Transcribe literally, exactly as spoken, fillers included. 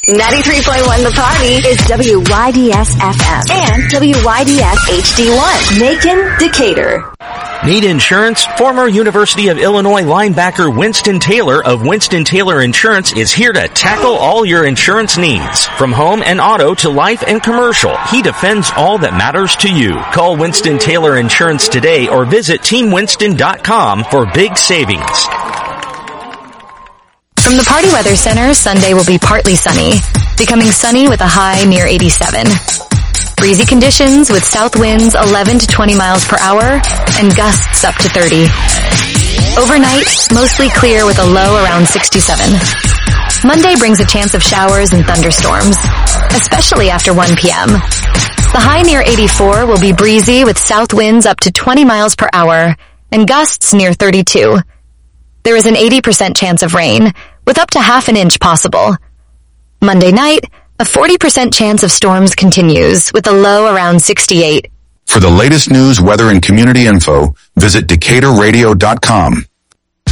ninety-three point one The Party is W Y D S F M and W Y D S H D one. Macon, Decatur. Need insurance? Former University of Illinois linebacker Winston Taylor of Winston Taylor Insurance is here to tackle all your insurance needs. From home and auto to life and commercial, he defends all that matters to you. Call Winston Taylor Insurance today or visit team winston dot com for big savings. From the Party Weather Center, Sunday will be partly sunny, becoming sunny with a high near eighty-seven. Breezy conditions with south winds eleven to twenty miles per hour and gusts up to thirty. Overnight, mostly clear with a low around sixty-seven. Monday brings a chance of showers and thunderstorms, especially after one p.m. The high near eighty-four will be breezy with south winds up to twenty miles per hour and gusts near thirty-two. There is an eighty percent chance of rain, with up to half an inch possible. Monday night, a forty percent chance of storms continues, with a low around sixty-eight. For the latest news, weather, and community info, visit Decatur Radio dot com.